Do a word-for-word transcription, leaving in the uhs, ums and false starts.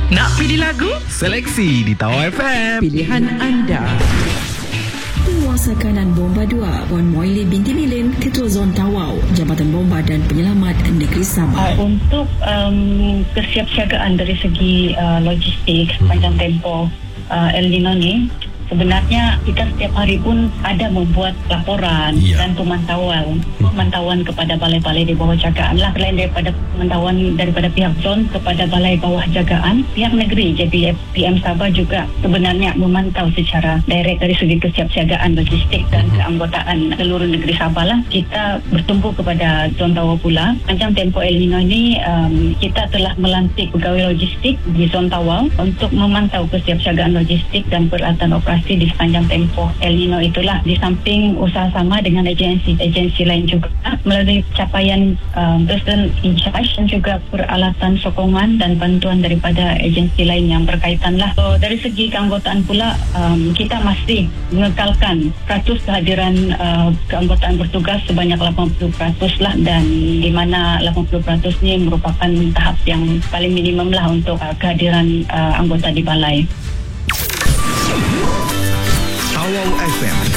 Nak pilih lagu? Seleksi di Tawau F M. Pilihan anda. Penguasa kanan Bomba dua, Puan Moili binti Lilin, Ketua Zon Tawau, Jabatan Bomba dan Penyelamat Negeri Sabah. Uh, untuk um, kesiapsiagaan dari segi uh, logistik sepanjang tempoh uh, El Nino ni, sebenarnya kita setiap hari pun ada membuat laporan ya. dan pemantauan pemantauan kepada balai-balai di bawah jagaan lah, selain daripada pemantauan daripada pihak zon kepada balai bawah jagaan, pihak negeri J B F P M Sabah juga sebenarnya memantau secara direct dari segi kesiapsiagaan logistik dan keanggotaan seluruh negeri Sabah lah. Kita bertumpu kepada zon Tawau pula. Panjang tempoh El Nino ini um, kita telah melantik pegawai logistik di zon Tawau untuk memantau kesiapsiagaan logistik dan peralatan operasi di sepanjang tempoh El Nino itulah, di samping usaha sama dengan agensi-agensi lain juga melalui capaian um, person in charge dan juga peralatan sokongan dan bantuan daripada agensi lain yang berkaitan lah. So, dari segi keanggotaan pula um, kita masih mengekalkan peratus kehadiran uh, keanggotaan bertugas sebanyak lapan puluh peratus lah, dan di mana lapan puluh peratus ni merupakan tahap yang paling minimum lah untuk uh, kehadiran uh, anggota di balai. Tawau F M